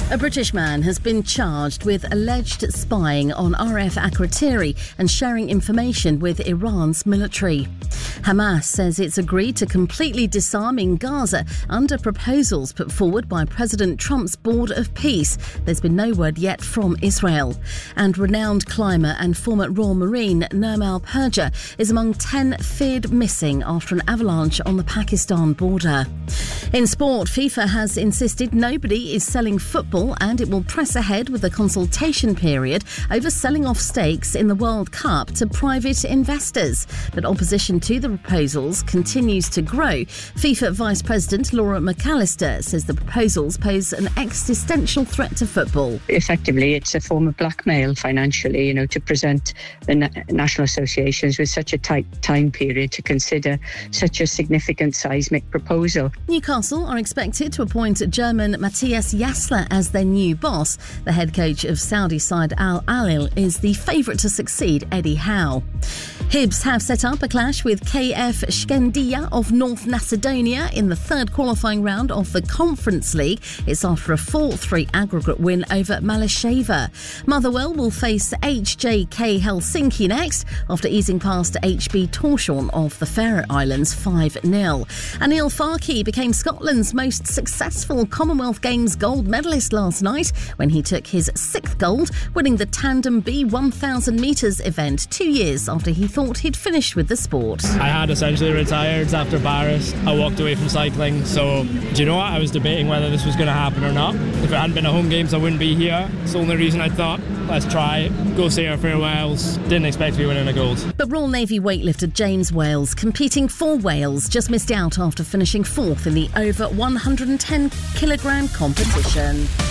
A British man has been charged with alleged spying on RF Akrotiri and sharing information with Iran's military. Hamas says it's agreed to completely disarming Gaza under proposals put forward by President Trump's Board of Peace. There's been no word yet from Israel. And renowned climber and former Royal Marine Nirmal Purja is among 10 feared missing after an avalanche on the Pakistan border. In sport, FIFA has insisted nobody is selling football and it will press ahead with a consultation period over selling off stakes in the World Cup to private investors. But opposition to the proposals continues to grow. FIFA Vice President Laura McAllister says the proposals pose an existential threat to football. Effectively, it's a form of blackmail financially, to present the national associations with such a tight time period to consider such a significant seismic proposal. Newcastle are expected to appoint German Matthias Jassler as their new boss. The head coach of Saudi side Al Ahly is the favourite to succeed Eddie Howe. Hibs have set up a clash with KF Shkendia of North Macedonia in the third qualifying round of the Conference League. It's after a 4-3 aggregate win over Malasheva. Motherwell will face HJK Helsinki next after easing past HB Torshavn of the Faroe Islands 5-0. Anil Farke became Scotland's most successful Commonwealth Games gold medalist last night when he took his 6th gold, winning the Tandem B 1,000 metres event 2 years after he thought he'd finished with the sport. I had essentially retired after Paris. I walked away from cycling, so do you know what? I was debating whether this was going to happen or not. If it hadn't been a home games, I wouldn't be here. It's the only reason I thought, let's try, go say our farewells. Didn't expect to be winning a gold. But Royal Navy weightlifter James Wales, competing for Wales, just missed out after finishing 4th in the over 110 kilogram competition.